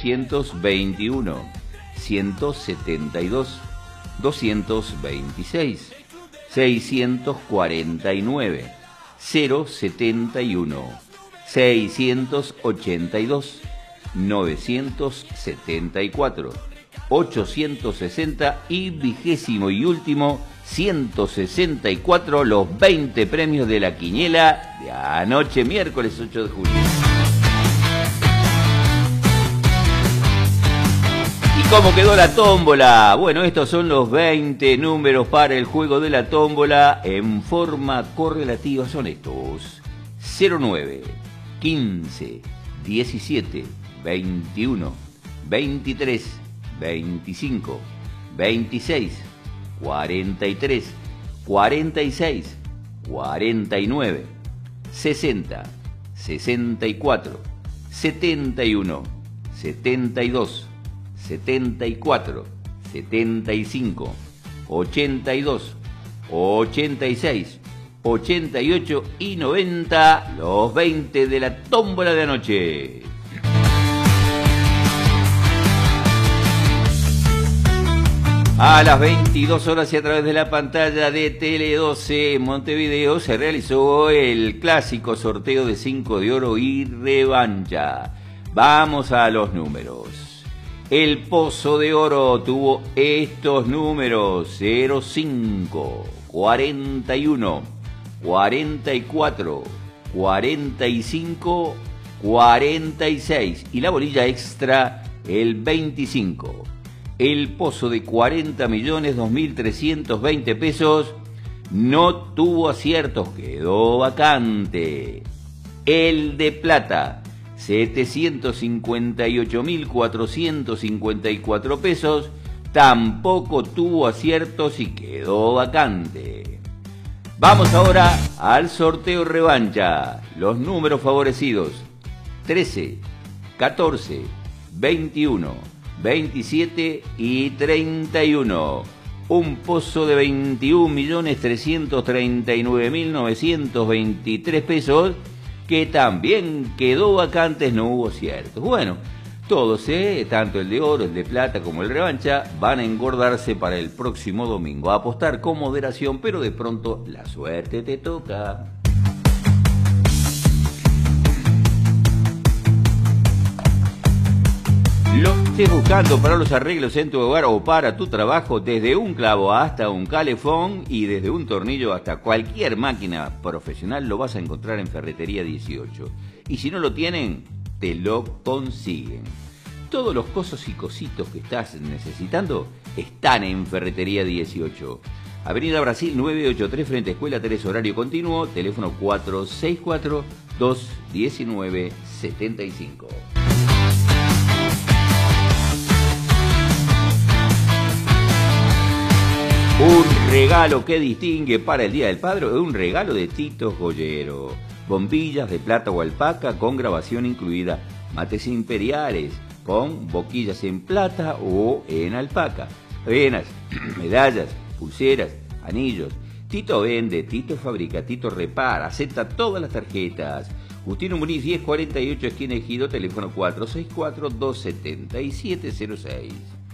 221, 172, 226, 649, 071, 682, 974, 860 y vigésimo y último 164, los 20 premios de la quiniela de anoche, miércoles 8 de julio. ¿Y cómo quedó la tómbola? Bueno, estos son los 20 números para el juego de la tómbola en forma correlativa. Son estos: 09, 15, 17, 21, 23, 25, 26, 43, 46, 49, 60, 64, 71, 72, 74, 75, 82, 86, 88 y 90, los 20 de la tómbola de anoche. A las 22 horas y a través de la pantalla de Tele 12 en Montevideo se realizó el clásico sorteo de 5 de oro y revancha. Vamos a los números. El Pozo de Oro tuvo estos números: 05, 41, 44, 45, 46 y la bolilla extra el 25. El Pozo de 40 millones 2.320 pesos no tuvo aciertos, quedó vacante. El de plata, 758.454 pesos, tampoco tuvo aciertos y quedó vacante. Vamos ahora al sorteo revancha. Los números favorecidos: 13, 14, 21, 27 y 31. Un pozo de 21.339.923 pesos que también quedó vacante, no hubo ciertos. Bueno, todos, tanto el de oro, el de plata como el revancha, van a engordarse para el próximo domingo. A apostar con moderación, pero de pronto la suerte te toca. Lo que estés buscando para los arreglos en tu hogar o para tu trabajo, desde un clavo hasta un calefón y desde un tornillo hasta cualquier máquina profesional, lo vas a encontrar en Ferretería 18. Y si no lo tienen, te lo consiguen. Todos los cosos y cositos que estás necesitando están en Ferretería 18. Avenida Brasil 983, frente a Escuela 3, horario continuo, teléfono 464-219-75. Un regalo que distingue para el Día del Padre es un regalo de Tito Joyero. Bombillas de plata o alpaca con grabación incluida. Mates imperiales con boquillas en plata o en alpaca. Venas, medallas, pulseras, anillos. Tito vende, Tito fabrica, Tito repara, acepta todas las tarjetas. Justino Muniz 1048, esquina Ejido, teléfono 464-277-06.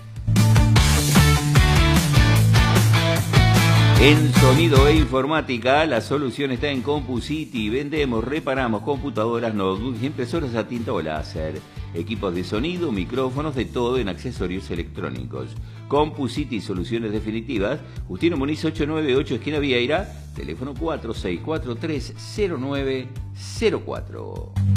En sonido e informática, la solución está en CompuCity. Vendemos, reparamos computadoras, notebooks, impresoras a tinta o láser, equipos de sonido, micrófonos, de todo en accesorios electrónicos. CompuCity, soluciones definitivas. Justino Muniz 898, esquina Vieira, teléfono 464-30904.